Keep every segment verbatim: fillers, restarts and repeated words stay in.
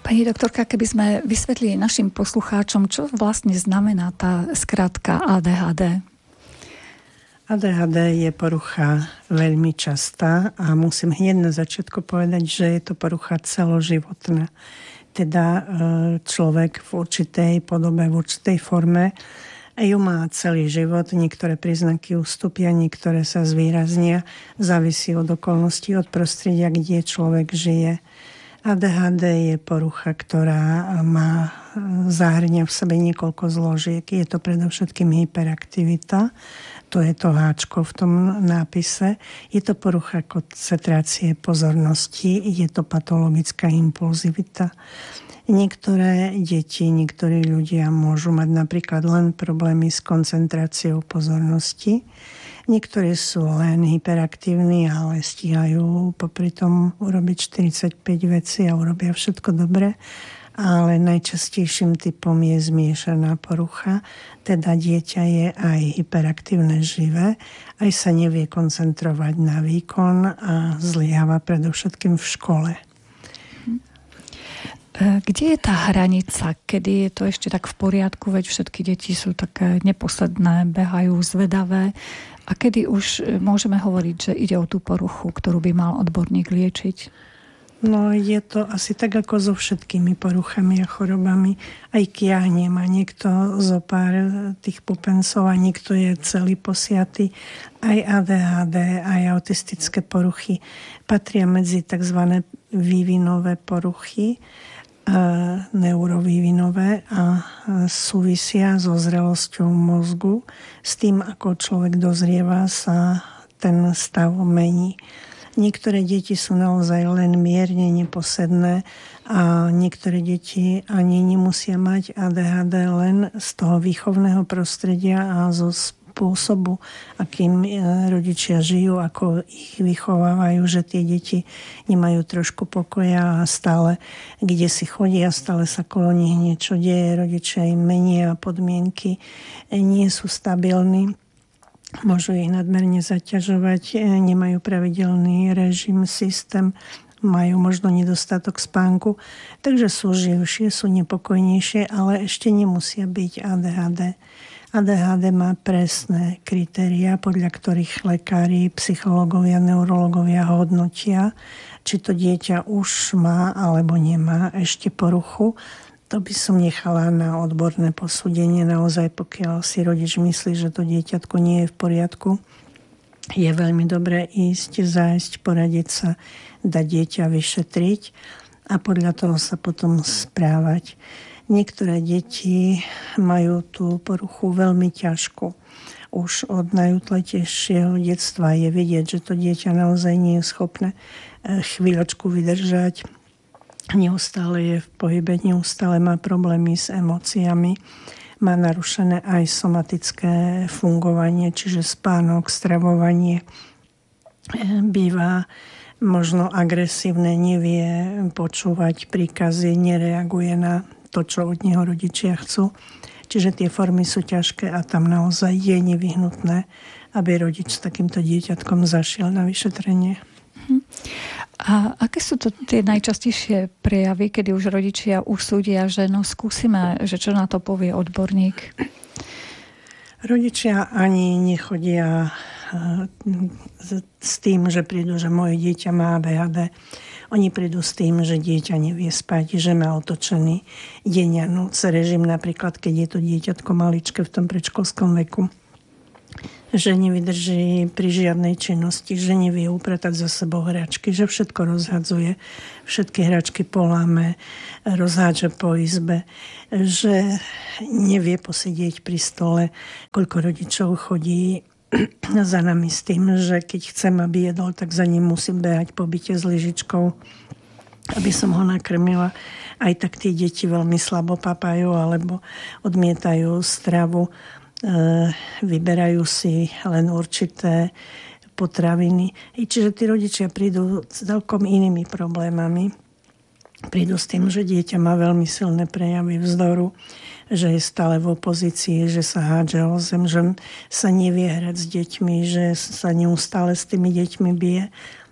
Pani doktorka, keby sme vysvetlili našim poslucháčom, čo vlastne znamená tá skratka á dé há dé? á dé há dé je porucha veľmi častá a musím hneď na začiatku povedať, že je to porucha celoživotná. Teda človek v určitej podobe, v určitej forme ju má celý život. Niektoré príznaky ustúpia, niektoré sa zvýraznia. Závisí od okolností, od prostredia, kde človek žije. á dé há dé je porucha, ktorá má zahrňa v sebe niekoľko zložiek. Je to predovšetkým hyperaktivita. To je to háčko v tom nápise. Je to porucha koncentrácie pozornosti. Je to patologická impulzivita. Niektoré deti, niektorí ľudia môžu mať napríklad len problémy s koncentráciou pozornosti. Niektorí sú len hyperaktívni, ale stíhajú popri tom urobiť štyridsaťpäť vecí a urobia všetko dobre. Ale najčastejším typom je zmiešaná porucha. Teda dieťa je aj hyperaktívne živé, aj sa nevie koncentrovať na výkon a zlyháva predovšetkým v škole. Kde je tá hranica, kedy je to ešte tak v poriadku, veď všetky deti sú také neposledné, behajú zvedavé, a kedy už môžeme hovoriť, že ide o tú poruchu, ktorú by mal odborník liečiť? No je to asi tak ako so všetkými poruchami a chorobami. Aj kiahne má niekto zo pár tých pupencov a niekto je celý posiatý. Aj á dé há dé, aj autistické poruchy patria medzi tzv. Vývinové poruchy, neurovývinové a súvisia so zrelosťou mozgu. S tým, ako človek dozrieva, sa ten stav mení. Niektoré deti sú naozaj len mierne neposedné a niektoré deti ani nemusia mať á dé há dé len z toho výchovného prostredia a zo spôsobu, akým rodičia žijú, ako ich vychovávajú, že tie deti nemajú trošku pokoja a stále kde si chodia, stále sa kolo nich niečo deje, rodičia im menia podmienky, nie sú stabilní. Môžu ich nadmerne zaťažovať, nemajú pravidelný režim, systém, majú možno nedostatok spánku, takže sú živšie, sú nepokojnejšie, ale ešte nemusia byť á dé há dé. á dé há dé má presné kritériá, podľa ktorých lekári, psychológovia, neurológovia hodnotia, či to dieťa už má alebo nemá ešte poruchu. To by som nechala na odborné posúdenie. Naozaj, pokiaľ si rodič myslí, že to dieťatko nie je v poriadku, je veľmi dobré ísť, zájsť, poradiť sa, dať dieťa vyšetriť a podľa toho sa potom správať. Niektoré deti majú tú poruchu veľmi ťažkú. Už od najútletejšieho detstva je vidieť, že to dieťa naozaj nie je schopné chvíľočku vydržať. Neustále je v pohybe, neustále má problémy s emóciami, má narušené aj somatické fungovanie, čiže spánok, stravovanie. Býva možno agresívne, nevie počúvať príkazy, nereaguje na to, čo od neho rodičia chcú. Čiže tie formy sú ťažké a tam naozaj je nevyhnutné, aby rodič s takýmto dieťatkom zašiel na vyšetrenie. A aké sú to tie najčastejšie prejavy, kedy už rodičia usúdia, že no skúsime, že čo na to povie odborník? Rodičia ani nechodia s tým, že prídu, že moje dieťa má á dé há dé. Oni prídu s tým, že dieťa nevie spať, že má otočený deň a noc režim, napríklad keď je to dieťatko maličké v tom predškolskom veku, že nevydrží pri žiadnej činnosti, že nevie upratať za sebou hračky, že všetko rozhadzuje, všetky hračky poláme, rozhádže po izbe, že nevie posedieť pri stole. Koľko rodičov chodí za nami s tým, že keď chcem, aby jedol, tak za ním musím behať po byte s lyžičkou, aby som ho nakrmila. Aj tak tie deti veľmi slabo papajú alebo odmietajú stravu. Vyberajú si len určité potraviny. Čiže tí rodičia prídu s celkom inými problémami. Prídu s tým, že dieťa má veľmi silné prejavy vzdoru, že je stále v opozícii, že sa hádže o zem, že sa nevie hrať s deťmi, že sa neustále s tými deťmi bije.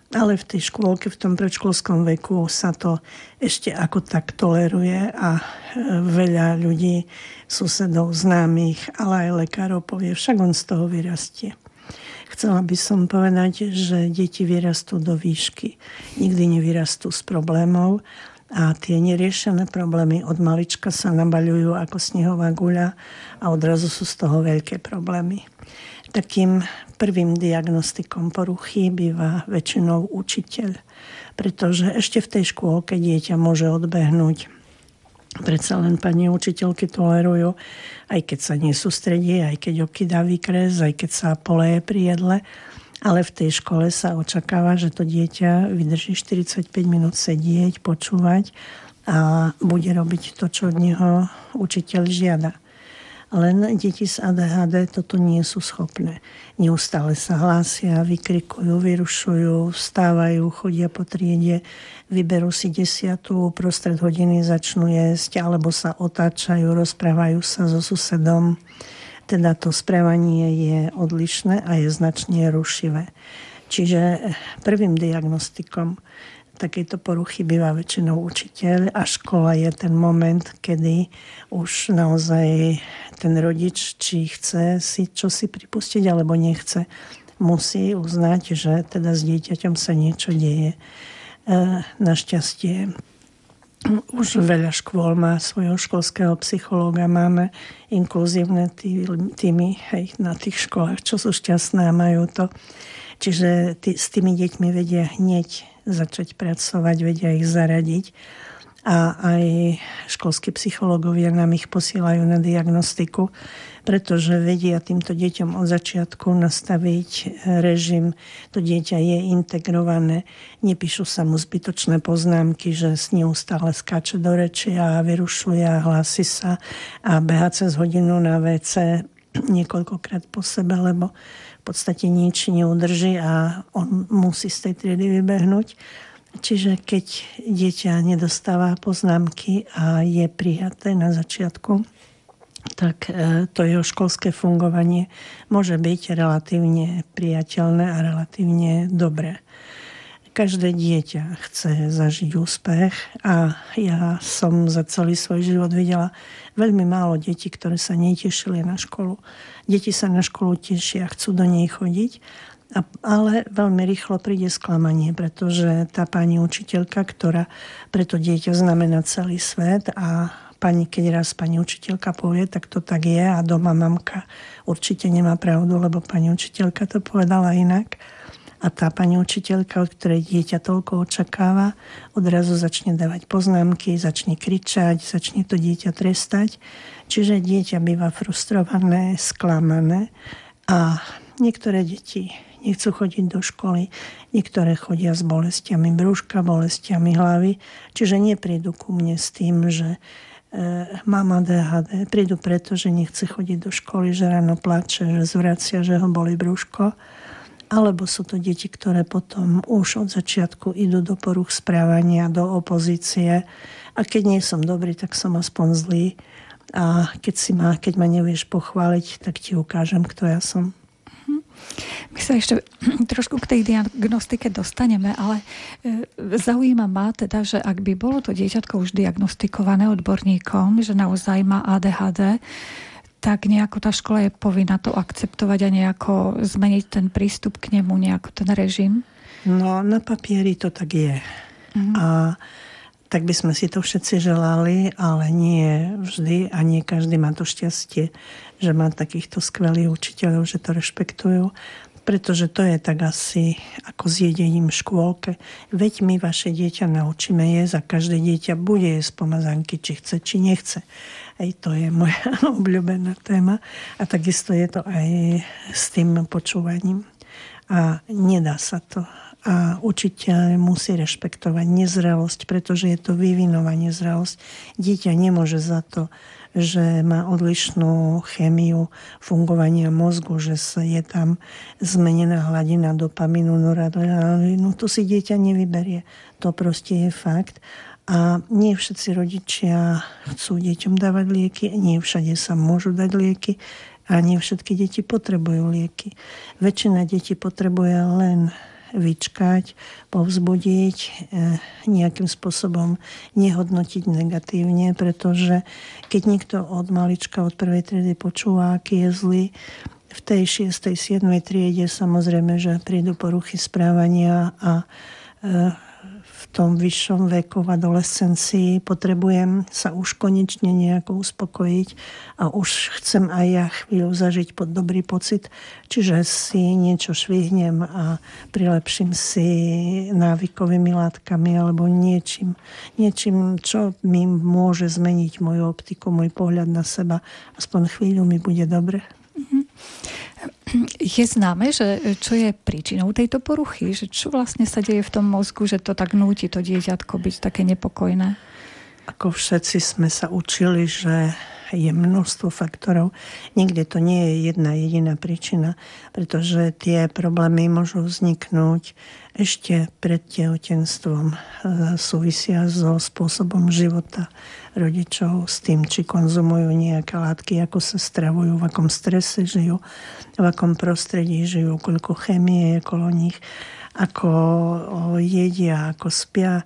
Ale v tej škôlke, v tom predškolskom veku sa to ešte ako tak toleruje a veľa ľudí, susedov, známych, ale aj lekárov povie, však on z toho vyrastie. Chcela by som povedať, že deti vyrastú do výšky. Nikdy nevyrastú z problémov a tie neriešené problémy od malička sa nabaľujú ako snehová guľa a odrazu sú z toho veľké problémy. Takým prvým diagnostikom poruchy býva väčšinou učiteľ, pretože ešte v tej škôlke dieťa môže odbehnúť. Predsa len pani učiteľky tolerujú, aj keď sa nesústredí, aj keď okydá výkres, aj keď sa poleje pri jedle, ale v tej škole sa očakáva, že to dieťa vydrží štyridsaťpäť minút sedieť, počúvať a bude robiť to, čo od neho učiteľ žiada. Len deti s á dé há dé toto nie sú schopné. Neustále sa hlásia, vykrikujú, vyrušujú, vstávajú, chodia po triede, vyberú si desiatu, prostred hodiny začnú jesť, alebo sa otáčajú, rozprávajú sa so susedom. Teda to správanie je odlišné a je značne rušivé. Čiže prvým diagnostikom takéto poruchy býva väčšinou učiteľ a škola je ten moment, kedy už naozaj ten rodič, či chce si čo si pripustiť alebo nechce, musí uznať, že teda s dieťaťom sa niečo deje. Našťastie už veľa škôl má svojho školského psychológa, máme inkluzívne týmy hej, na tých školách, čo sú šťastné a majú to. Čiže tí, s tými deťmi vedia hneď začať pracovať, vedia ich zaradiť. A aj školskí psychológovia nám ich posielajú na diagnostiku, pretože vedia týmto deťom od začiatku nastaviť režim. To dieťa je integrované, nepíšu sa mu zbytočné poznámky, že neustále skáče do reči a vyrušuje a hlási sa a behá cez hodinu na vé cé niekoľkokrát po sebe, lebo v podstate nič neudrží a on musí z tej triedy vybehnúť. Čiže keď dieťa nedostáva poznámky a je prijaté na začiatku, tak to jeho školské fungovanie môže byť relatívne priateľné a relatívne dobré. Každé dieťa chce zažiť úspech a ja som za celý svoj život videla veľmi málo detí, ktoré sa netešili na školu. Deti sa na školu tešia, chcú do nej chodiť, ale veľmi rýchlo príde sklamanie, pretože tá pani učiteľka, ktorá pre to dieťa znamená celý svet a pani, keď raz pani učiteľka povie, tak to tak je a doma mamka určite nemá pravdu, lebo pani učiteľka to povedala inak. A tá pani učiteľka, od ktorej dieťa toľko očakáva, odrazu začne dávať poznámky, začne kričať, začne to dieťa trestať. Čiže dieťa býva frustrované, sklamané a niektoré deti nechcú chodiť do školy, niektoré chodia s bolestiami brúška, bolestiami hlavy, čiže neprídu ku mne s tým, že e, mám á dé há dé, prídu preto, že nechce chodiť do školy, že ráno plače, že zvracia, že ho bolí brúško. Alebo sú to deti, ktoré potom už od začiatku idú do poruch správania, do opozície. A keď nie som dobrý, tak som aspoň zlý. A keď, si ma, keď ma nevieš pochváliť, tak ti ukážem, kto ja som. My sa ešte trošku k tej diagnostike dostaneme, ale zaujíma ma teda, že ak by bolo to dieťatko už diagnostikované odborníkom, že naozaj má á dé há dé, tak nejako tá škola je povinná to akceptovať a nejako zmeniť ten prístup k nemu, nejako ten režim? No, na papieri to tak je. Mm. A tak by sme si to všetci želali, ale nie vždy a nie každý má to šťastie, že má takýchto skvelých učiteľov, že to rešpektujú. Pretože to je tak asi ako s jedením v škôlke. Veď my vaše dieťa naučíme jesť a každé dieťa bude jesť pomazánky, či chce, či nechce. Aj to je moja obľúbená téma. A takisto je to aj s tým počúvaním. A nedá sa to. A učiteľ musí rešpektovať nezrelosť, pretože je to vývinová nezrelosť. Dieťa nemôže za to, že má odlišnú chémiu fungovania mozgu, že je tam zmenená hladina dopamínu, noradrenalínu. To si dieťa nevyberie. To proste je fakt. A nie všetci rodičia chcú deťom dávať lieky, nie všade sa môžu dať lieky a nie všetky deti potrebujú lieky. Väčšina detí potrebuje len vyčkať, povzbudiť, nejakým spôsobom nehodnotiť negatívne, pretože keď niekto od malička, od prvej triedy počúva, aký je zlý, v tej šiestej, siedmej triede samozrejme, že prídu poruchy správania a v tom vyššom veku, v adolescencii potrebujem sa už konečne nejako uspokojiť a už chcem aj ja chvíľu zažiť pod dobrý pocit, čiže si niečo švihnem a prilepším si návykovými látkami alebo niečím, niečím, čo mi môže zmeniť moju optiku, môj pohľad na seba. Aspoň chvíľu mi bude dobre. Je známe, že čo je príčinou tejto poruchy? Že čo vlastne sa deje v tom mozgu, že to tak núti to dieťatko byť také nepokojné? Ako všetci sme sa učili, že je množstvo faktorov. Nikde to nie je jedna jediná príčina, pretože tie problémy môžu vzniknúť ešte pred tehotenstvom. Súvisia so spôsobom života rodičov, s tým, či konzumujú nejaké látky, ako sa stravujú, v akom strese žijú, v akom prostredí žijú, koľko chémie je okolo nich, ako jedia, ako spia,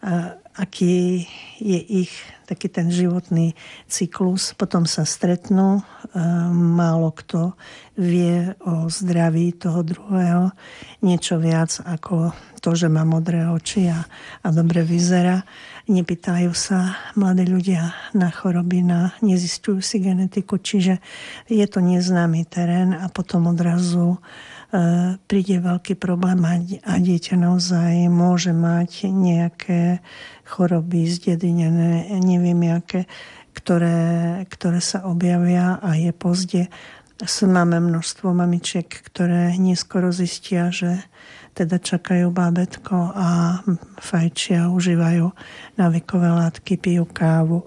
aký je ich taký ten životný cyklus. Potom sa stretnú, málo kto vie o zdraví toho druhého niečo viac ako to, že má modré oči a, a dobre vyzerá. Nepýtajú sa mladí ľudia na choroby, na, nezistujú si genetiku, čiže je to neznámy terén a potom odrazu e, príde veľký problém a, a dieťa naozaj môže mať nejaké choroby zdedenené, neviem aké, ktoré, ktoré sa objavia a je pozde. Máme množstvo mamičiek, ktoré neskoro zistia, že teda čakajú bábätko a fajčia, užívajú návykové látky, pijú kávu,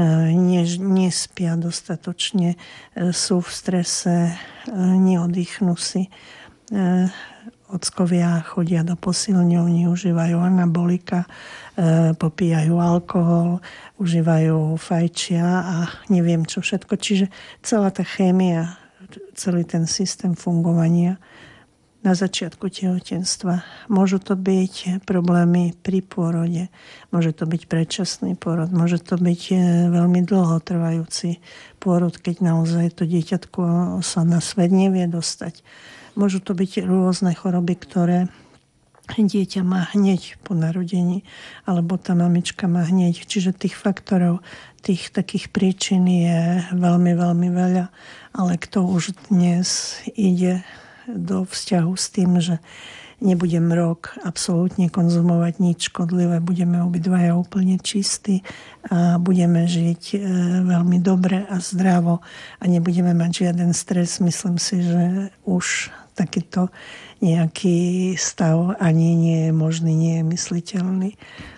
nespia dostatočne, sú v strese, neoddychnú si. Ockovia chodia do posilňovní, užívajú anabolika, popíjajú alkohol, užívajú fajčia a neviem čo všetko. Čiže celá tá chémia, celý ten systém fungovania na začiatku tehotenstva. Môžu to byť problémy pri pôrode, môže to byť predčasný pôrod, môže to byť veľmi dlhotrvajúci pôrod, keď naozaj to dieťatko sa na svet nevie dostať. Môžu to byť rôzne choroby, ktoré dieťa má hneď po narodení, alebo tá mamička má hneď. Čiže tých faktorov, tých takých príčin je veľmi, veľmi veľa. Ale kto už dnes ide do vzťahu s tým, že nebudem rok absolútne konzumovať nič škodlivé, budeme obidvaja úplne čistí a budeme žiť veľmi dobre a zdravo a nebudeme mať žiaden stres. Myslím si, že už takýto nejaký stav ani nie je možný, nie je mysliteľný.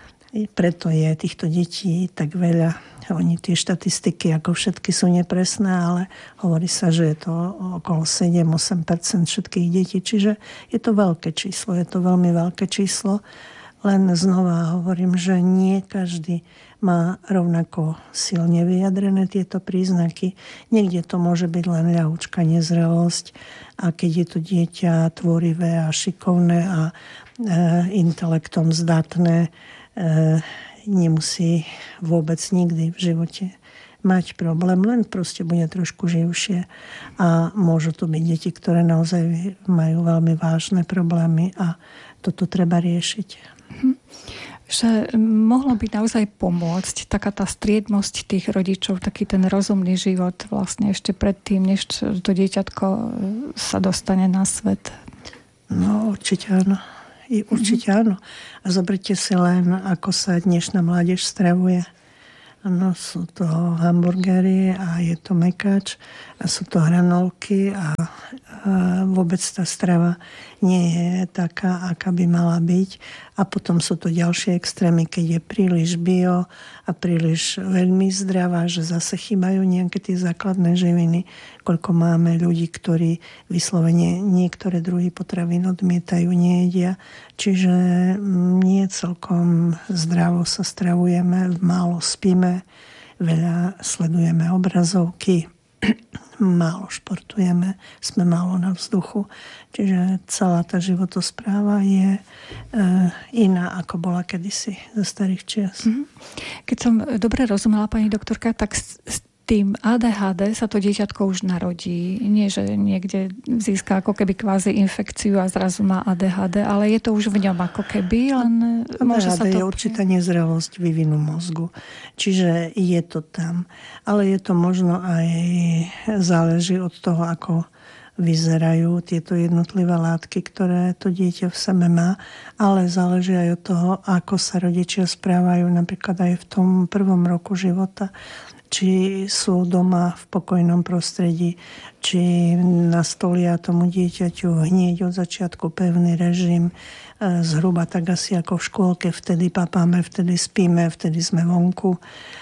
Preto je týchto detí tak veľa. Oni tie štatistiky, ako všetky, sú nepresné, ale hovorí sa, že je to okolo sedem až osem percent všetkých detí. Čiže je to veľké číslo, je to veľmi veľké číslo. Len znova hovorím, že nie každý má rovnako silne vyjadrené tieto príznaky. Niekde to môže byť len ľahučká nezrelosť a keď je to dieťa tvorivé a šikovné a e, intelektom zdatné, e, nemusí vôbec nikdy v živote mať problém, len proste bude trošku živšie a môžu to byť deti, ktoré naozaj majú veľmi vážne problémy a toto treba riešiť. Hm. Že mohlo by naozaj pomôcť taká tá striednosť tých rodičov, taký ten rozumný život vlastne ešte predtým, než to dieťatko sa dostane na svet. No určite áno. I určite áno. A zoberte si len, ako sa dnešná mládež stravuje. Áno, sú to hamburgery a je to mekač a sú to hranolky a, a vôbec tá strava nie je taká, aká by mala byť. A potom sú to ďalšie extrémy, keď je príliš bio a príliš veľmi zdravá, že zase chýbajú nejaké tie základné živiny. Koľko máme ľudí, ktorí vyslovene niektoré druhy potravín odmietajú, nejedia. Čiže nie celkom zdravo sa stravujeme, málo spíme, veľa sledujeme obrazovky, málo športujeme, sme málo na vzduchu. Čiže celá tá životospráva je e, iná, ako bola kedysi zo starých čias. Keď som dobre rozumela, pani doktorka, tak s, s tým á dé há dé sa to dieťatko už narodí. Nie, že niekde získa ako keby kvázi infekciu a zrazu má á dé há dé, ale je to už v ňom ako keby, len môže sa to... á dé há dé je určitá nezrelosť vývinu mozgu. Čiže je to tam. Ale je to možno aj záleží od toho, ako vyzerajú tieto jednotlivé látky, ktoré to dieťa v sebe má, ale záleží aj od toho, ako sa rodičia správajú napríklad aj v tom prvom roku života. Či sú doma v pokojnom prostredí, či nastolia tomu dieťaťu hneď od začiatku pevný režim, zhruba tak asi ako v škôlke, vtedy papáme, vtedy spíme, vtedy sme vonku.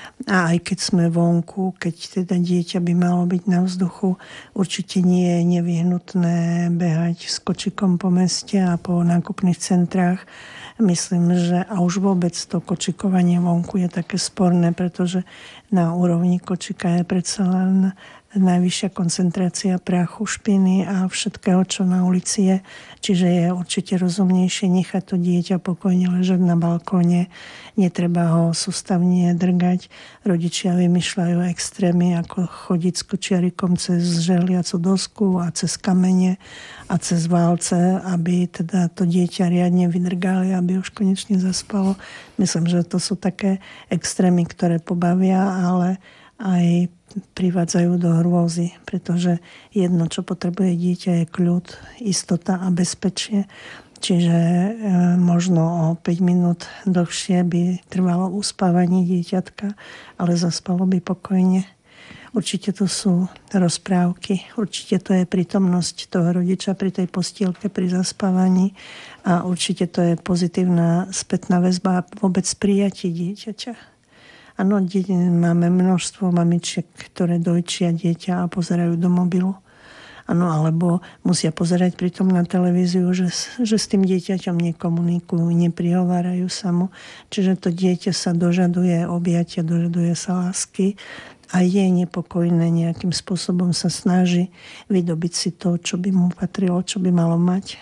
A aj keď sme vonku, keď teda dieťa by malo byť na vzduchu, určite nie je nevyhnutné behať s kočikom po meste a po nákupných centrách. Myslím, že a už vôbec to kočikovanie vonku je také sporné, pretože na úrovni kočika je predsa len najvyššia koncentrácia prachu, špiny a všetkého, čo na ulici je. Čiže je určite rozumnejšie nechať to dieťa pokojne ležať na balkóne. Netreba ho sústavne drgať. Rodičia vymýšľajú extrémy, ako chodiť s kočiarikom cez žehliacu dosku a cez kamene a cez válce, aby teda to dieťa riadne vydrgali, aby už konečne zaspalo. Myslím, že to sú také extrémy, ktoré pobavia, ale aj privádzajú do hrôzy, pretože jedno, čo potrebuje dieťa, je kľud, istota a bezpečie. Čiže e, možno o päť minút dlhšie by trvalo uspávanie dieťatka, ale zaspalo by pokojne. Určite to sú rozprávky, určite to je prítomnosť toho rodiča pri tej postielke, pri zaspávaní a určite to je pozitívna spätná väzba a vôbec prijatie dieťaťa. Áno, máme množstvo mamičiek, ktoré dojčia dieťa a pozerajú do mobilu. Áno, alebo musia pozerať pritom na televíziu, že, že s tým dieťaťom nekomunikujú, neprihovárajú sa mu. Čiže to dieťa sa dožaduje objatia, dožaduje sa lásky a je nepokojné, nejakým spôsobom sa snaží vydobiť si to, čo by mu patrilo, čo by malo mať.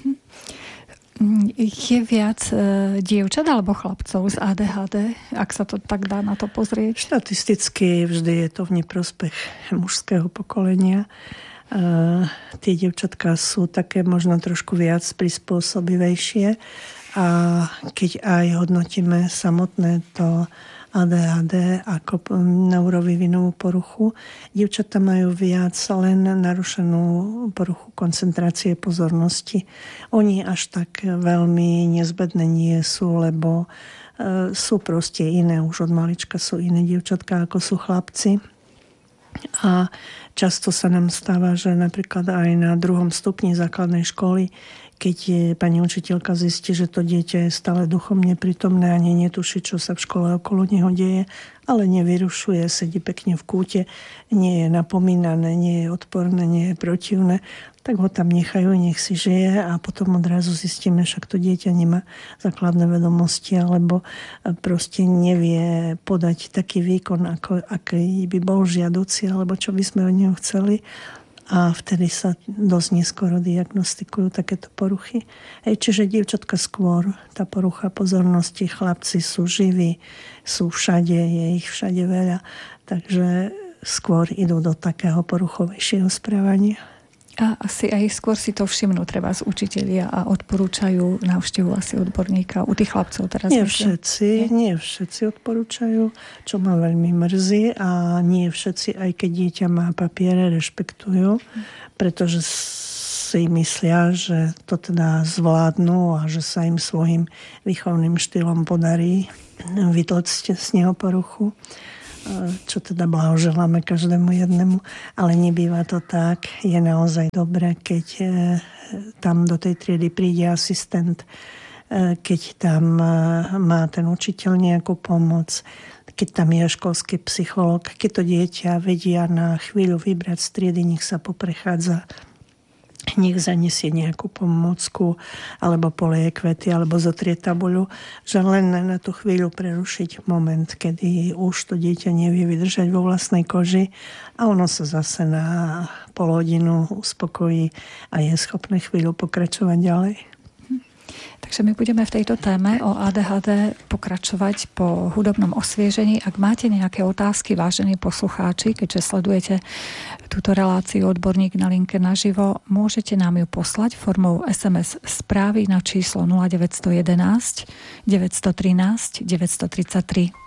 Je viac e, dievčat alebo chlapcov z á dé há dé, ak sa to tak dá na to pozrieť? Štatisticky vždy je to v neprospech mužského pokolenia. E, tie dievčatka sú také možno trošku viac prispôsobivejšie a keď aj hodnotíme samotné to á dé há dé ako neurovývinovú poruchu. Dievčatá majú viac len narušenú poruchu koncentrácie pozornosti. Oni až tak veľmi nezbedné nie sú, lebo e, sú proste iné. Už od malička sú iné dievčatka ako sú chlapci. A často sa nám stáva, že napríklad aj na druhom stupni základnej školy, keď je pani učiteľka zistí, že to dieťa je stále duchom neprítomné a netuší, čo sa v škole okolo neho deje, ale nevyrušuje, sedí pekne v kúte, nie je napomínané, nie je odporné, nie je protivné, tak ho tam nechajú, nech si žije a potom odrazu zistíme, však to dieťa nemá základné vedomosti alebo proste nevie podať taký výkon, ako, aký by bol žiaduci alebo čo by sme od neho chceli. A vtedy sa dosť neskoro diagnostikujú takéto poruchy. Hej, čiže dievčatka skôr, tá porucha pozornosti, chlapci sú živí, sú všade, je ich všade veľa, takže skôr idú do takého poruchovejšieho správania. A asi aj skôr si to všimnú treba z učitelia a odporúčajú návštevu asi odborníka. U tých chlapcov teraz Nie myslím. všetci, nie? nie všetci odporúčajú, čo ma veľmi mrzí a nie všetci, aj keď dieťa má papiere, rešpektujú, pretože si myslia, že to teda zvládnu a že sa im svojim výchovným štýlom podarí vytlcť z neho poruchu, čo teda blahoželáme každému jednému, ale nebýva to tak. Je naozaj dobré, keď tam do tej triedy príde asistent, keď tam má ten učiteľ nejakú pomoc, keď tam je školský psychológ, keď to dieťa vedia na chvíľu vybrať z triedy, nech sa poprechádza nech zanesie nejakú pomôcku, alebo poleje kvety, alebo zotrie tabuľu, že len na tú chvíľu prerušiť moment, kedy už to dieťa nevie vydržať vo vlastnej koži a ono sa zase na pol hodinu uspokojí a je schopné chvíľu pokračovať ďalej. Takže my budeme v tejto téme o á dé há dé pokračovať po hudobnom osviežení. Ak máte nejaké otázky, vážení poslucháči, keďže sledujete túto reláciu Odborník na linke naživo, môžete nám ju poslať formou es em es správy na číslo nula deväť jedna jedna, deväť jedna tri, deväť tri tri.